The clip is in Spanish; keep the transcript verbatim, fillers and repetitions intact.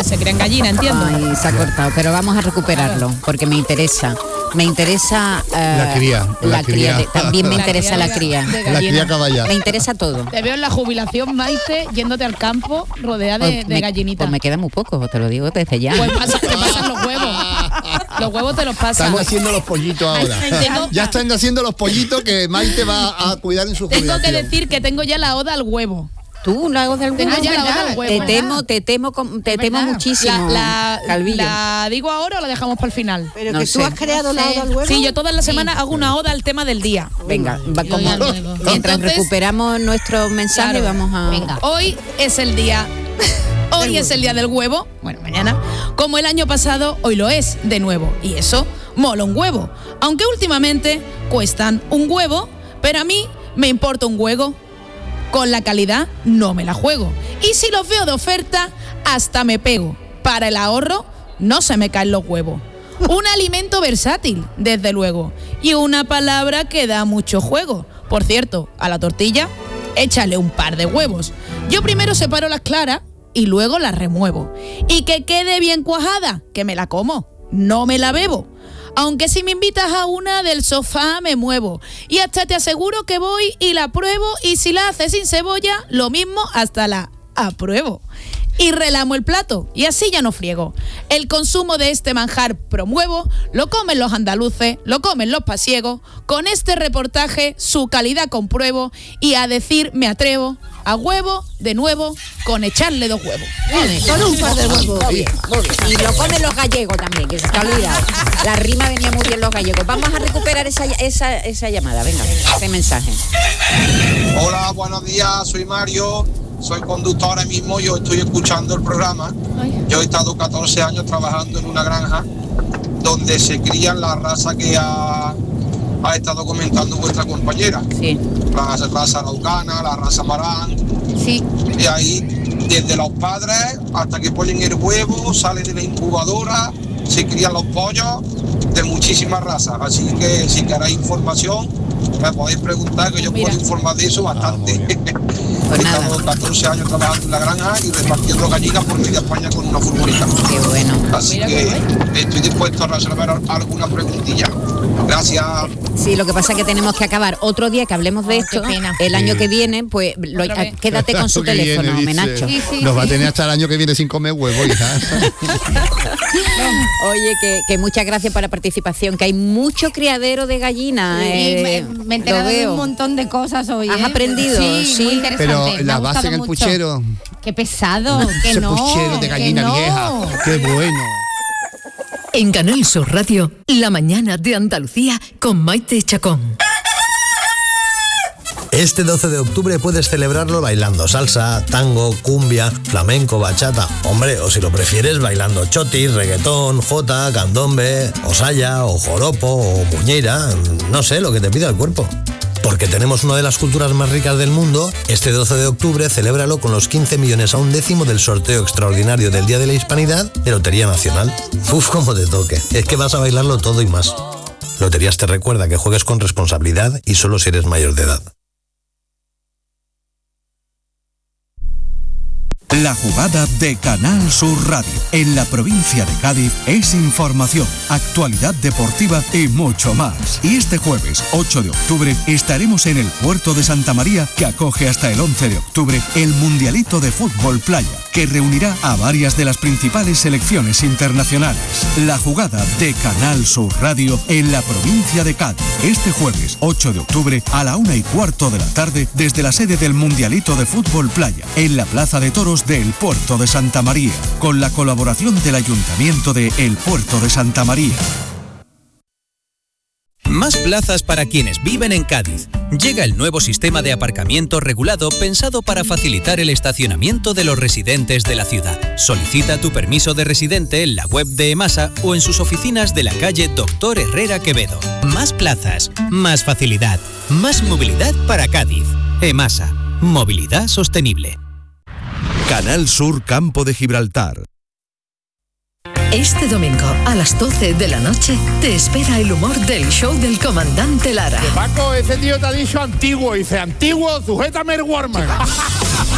se crean gallinas, entiendo. Ay, se ha cortado, pero vamos a recuperarlo porque me interesa. Me interesa uh, la cría. La, la cría. cría. De, también me la interesa cría la cría. de, de la cría caballa. Me interesa todo. Te veo en la jubilación, Maite, yéndote al campo rodeada de, Pues de me, gallinitas. Pues me queda muy poco, te lo digo desde ya. Pues pasa, te pasan los huevos. Los huevos te los pasan. Están haciendo los pollitos ahora. Tengo, ya están haciendo los pollitos que Maite va a cuidar en su jubilación. Tengo que decir que tengo ya la oda al huevo. Tú la hago del huevo. Tengo ya la oda al huevo. Te temo, te temo, te temo muchísimo. La, la, Calvillo. ¿La digo ahora o la dejamos para el final? Pero no que sé. tú has creado no la oda al huevo. Sí, yo todas las semanas sí. hago una oda al tema del día. Venga, va como, mientras Entonces, recuperamos nuestro mensaje, claro, vamos a... Venga. Hoy es el día... Hoy es el día del huevo, bueno, mañana, como el año pasado, hoy lo es, de nuevo. Y eso mola un huevo. Aunque últimamente cuestan un huevo, pero a mí me importa un huevo. Con la calidad no me la juego. Y si los veo de oferta, hasta me pego. Para el ahorro, no se me caen los huevos. Un alimento versátil, desde luego. Y una palabra que da mucho juego. Por cierto, a la tortilla, échale un par de huevos. Yo primero separo las claras y luego las remuevo. Y que quede bien cuajada, que me la como, no me la bebo. Aunque si me invitas a una del sofá me muevo. Y hasta te aseguro que voy y la pruebo. Y si la haces sin cebolla, lo mismo hasta la apruebo. Y relamo el plato, y así ya no friego. El consumo de este manjar promuevo, lo comen los andaluces, lo comen los pasiegos. Con este reportaje su calidad compruebo, y a decir me atrevo, a huevo, de nuevo, con echarle dos huevos. Con un par de huevos. Muy bien, muy bien. Y lo comen los gallegos también, que se está olvidado. La rima venía muy bien los gallegos. Vamos a recuperar esa, esa, esa llamada, venga, ese mensaje. Hola, buenos días, soy Mario. Soy conductor ahora mismo, yo estoy escuchando el programa. Yo he estado catorce años trabajando en una granja donde se crían la raza que ha, ha estado comentando vuestra compañera. Sí. La raza araucana, la raza marán. Sí. Y ahí, desde los padres hasta que ponen el huevo, sale de la incubadora, se crían los pollos de muchísimas razas. Así que si queréis información, me podéis preguntar, que yo Mira. puedo informar de eso bastante. Ah, Pues he estado catorce años trabajando en la granja y repartiendo gallinas por media España con una furgoneta. Qué bueno. Así Mira que estoy dispuesto a resolver alguna preguntilla. Gracias. Sí, lo que pasa es que tenemos que acabar otro día que hablemos de oh, esto. El sí. año que viene, pues lo, quédate con su teléfono, viene, Menacho. Sí, sí, Nos sí. va a tener hasta el año que viene sin comer huevo. Ya. Oye, que, que muchas gracias por la participación, que hay mucho criadero de gallinas. Sí, eh, me, me he enterado de un montón de cosas hoy. ¿Has ¿eh? aprendido? Sí, sí, muy interesante. Pero la base en el mucho. puchero. Qué pesado, que Ese no. puchero de gallina no. vieja. Qué bueno. En Canal Sur Radio, La Mañana de Andalucía con Maite Chacón. Este doce de octubre puedes celebrarlo bailando salsa, tango, cumbia, flamenco, bachata. Hombre, o si lo prefieres, bailando chotis, reggaetón, jota, candombe, o saya, o joropo, o muñeira. No sé, lo que te pida el cuerpo. Porque tenemos una de las culturas más ricas del mundo, este doce de octubre celébralo con los quince millones a un décimo del sorteo extraordinario del Día de la Hispanidad de Lotería Nacional. Uf, como te toque. Es que vas a bailarlo todo y más. Loterías te recuerda que juegues con responsabilidad y solo si eres mayor de edad. La jugada de Canal Sur Radio en la provincia de Cádiz es información, actualidad deportiva y mucho más. Y este jueves ocho de octubre estaremos en el puerto de Santa María, que acoge hasta el once de octubre el Mundialito de Fútbol Playa, que reunirá a varias de las principales selecciones internacionales. La jugada de Canal Sur Radio en la provincia de Cádiz. Este jueves ocho de octubre a la una y cuarto de la tarde desde la sede del Mundialito de Fútbol Playa, en la Plaza de Toros del Puerto de Santa María, con la colaboración del Ayuntamiento de El Puerto de Santa María. Más plazas para quienes viven en Cádiz. Llega el nuevo sistema de aparcamiento regulado pensado para facilitar el estacionamiento de los residentes de la ciudad. Solicita tu permiso de residente en la web de EMASA o en sus oficinas de la calle Doctor Herrera Quevedo. Más plazas, más facilidad, más movilidad para Cádiz. EMASA, movilidad sostenible. Canal Sur Campo de Gibraltar. Este domingo a las doce de la noche te espera el humor del show del comandante Lara. Que Paco, ese tío te ha dicho antiguo, dice antiguo, sujétame el Warman.